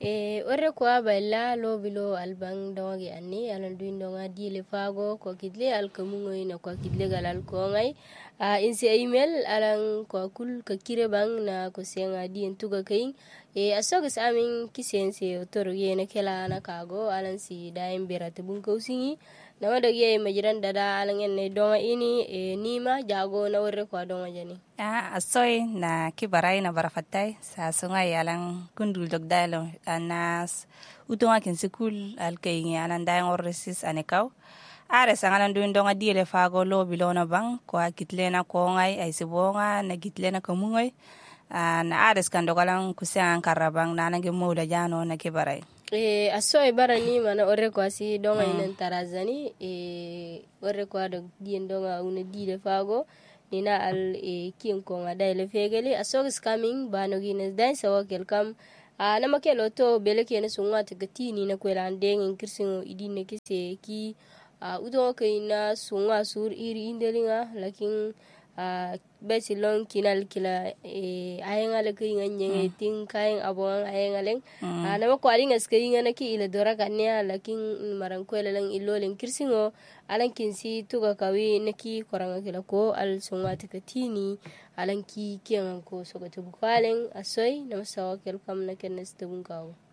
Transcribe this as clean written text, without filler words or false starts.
Ore kwa baila lo bilo albang dongi ani alan duin donga di le fago kwa kidle alkamungo ina kwa kidle galal ko ngai insi email alan kwa kul ka kire bang na ko senga di entuga kain asogis amin kisense otoro yene kela na kago alan si daim berate bun kausingi na wada ye majiran dada alan enne donga ini nima jago na ore kwa donga jani asoy na kibaray na barafatay sa sungay alang kundul dogdalo anas utunga kinsikul alkay alan dayang oresis anekaw ares ang alan duin donga diele fago lo bilona bang kwa kitlena kongay ay sibonga na kitlena kamungay na ares kandogalang kusang karabang nanang muda jano na kibaray asoy barani mana ore kwa si donga inan tarazani ore kwa dog dien donga una diele fago nina al kin ko ngada ile fegeli asogis coming bano gines dai sawa kelkam na makelo to bele kene sunga tigati na kwela ndeng kirsingo idine kise ki udo kaina sunga sur iri indelinga lakin besilon kinal kila ayenga le kinga nyenge ting kain abon ayenga leng na mako alinga skainga na ki ile dora kanya lakin maran kwela lang ilolen kirsingo alan kinsi tuga kawi neki koranga kila ko al sunga tikatini alan ki kiyan ko so gatu bukalen asoy na masawa kelkam na kenes tubun kawo